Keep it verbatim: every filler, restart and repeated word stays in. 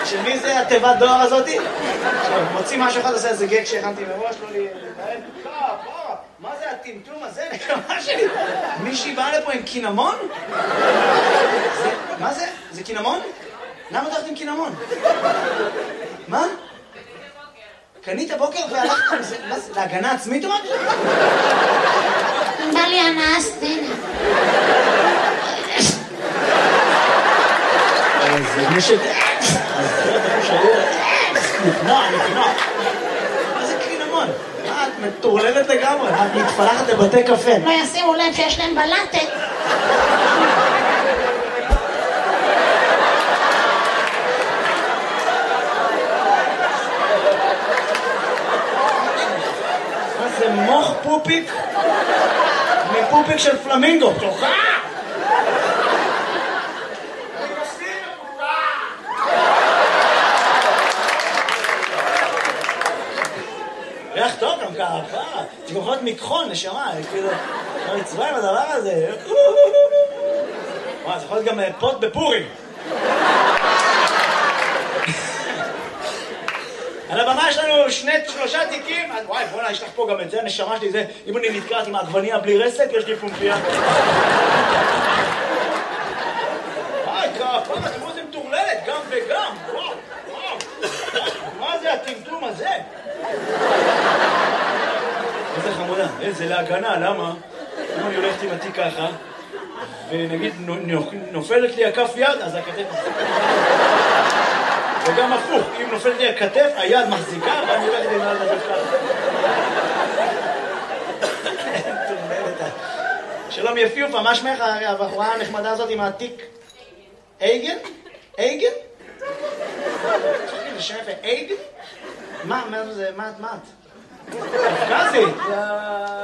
של מי זה התיבת דואר הזאתי? עכשיו, מוציא משהו אחד, עושה איזה גג שהכנתי מראש, לא לי... מה זה הטמטום הזה? נקמה שלי? מישהי באה לפה עם קינמון? מה זה? זה קינמון? למה אתה הולכת עם קינמון? מה? קנית בוקר והלכת עם זה? להגנה עצמית או משהו? בא לי הנאה סצנה. זה מי ש... נפנוע, נפנוע. מה זה קינמון? מה, את מטורללת לגמרי? את מתפלחת לבתי קפה. לא ישימו לב שיש להם בלטה. מה זה מוח פופיק? מפופיק של פלמינגו. תוכה! ריח טוב גם ככה, זה גם יכול להיות מכחול, נשמה, כאילו, לא נצבע עם הדבר הזה. וואי, זה יכול להיות גם פוט בפורים. על הבמה יש לנו שני, שלושה תיקים, וואי, בוא'נה, יש לך פה גם את זה, נשמה שלי, זה, אם אני נתקעת עם העגבניה בלי רסק, יש לי פומפיה. וואי, ככה, אתם רואים, זה מטורללת, גם וגם, וואו, וואו. מה זה הטמטום הזה? איזה חמודה, איזה להגנה, למה? אם אני הולכת עם התיק ככה, ונגיד נופלת לי הכף יד, אז הכתף מחזיקה. וגם הפוך, אם נופלת לי הכתף, היד מחזיקה, ואני הולכת עם היד הזה ככה. שלום יפיופה, מה שמך הבחורה הנחמדה הזאת עם התיק? אייגן? אייגן? זה שם יפה, אייגן? מה, מה זה, מה את? קפקזית,